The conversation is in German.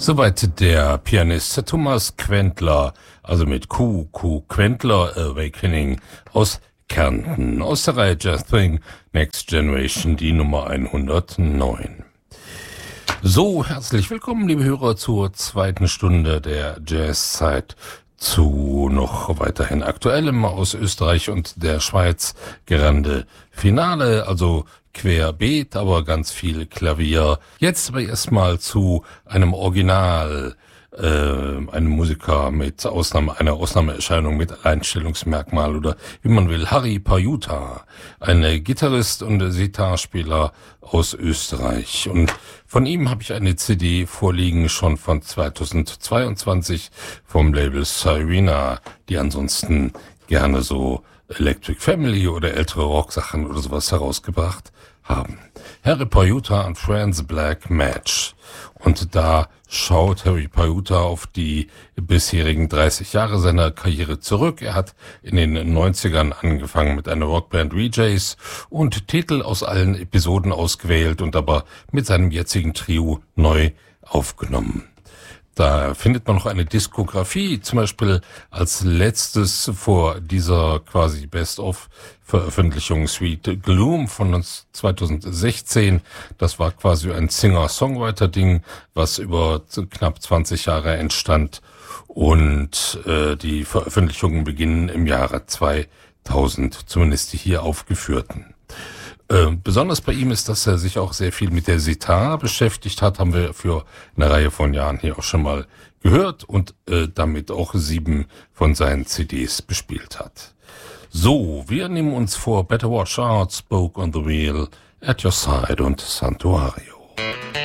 Soweit der Pianist Thomas Quentler, also mit Q Quentler Awakening aus Kärnten, aus der Reihe Jazz Thing Next Generation, die Nummer 109. So, herzlich willkommen, liebe Hörer, zur zweiten Stunde der Jazzzeit, zu noch weiterhin Aktuellem aus Österreich und der Schweiz, Grande Finale, also querbeet, aber ganz viel Klavier. Jetzt aber erstmal zu einem Original, einem Musiker mit einer Ausnahmeerscheinung mit Alleinstellungsmerkmal oder wie man will, Harry Pajutta, ein Gitarrist und Sitarspieler aus Österreich. Und von ihm habe ich eine CD vorliegen, schon von 2022 vom Label Sirena, die ansonsten gerne so Electric Family oder ältere Rocksachen oder sowas herausgebracht haben. Harry Pajutta and Friends Black Match. Und da schaut Harry Pajutta auf die bisherigen 30 Jahre seiner Karriere zurück. Er hat in den 90ern angefangen mit einer Rockband Rejays und Titel aus allen Episoden ausgewählt und aber mit seinem jetzigen Trio neu aufgenommen. Da findet man noch eine Diskografie, zum Beispiel als letztes vor dieser quasi Best-of-Veröffentlichung Sweet Gloom von 2016. Das war quasi ein Singer-Songwriter-Ding, was über knapp 20 Jahre entstand. Und die Veröffentlichungen beginnen im Jahre 2000, zumindest die hier aufgeführten. Besonders bei ihm ist, dass er sich auch sehr viel mit der Sitar beschäftigt hat, haben wir für eine Reihe von Jahren hier auch schon mal gehört und damit auch 7 von seinen CDs bespielt hat. So, wir nehmen uns vor Better Watch Out, Spoke on the Wheel, At Your Side und Santuario.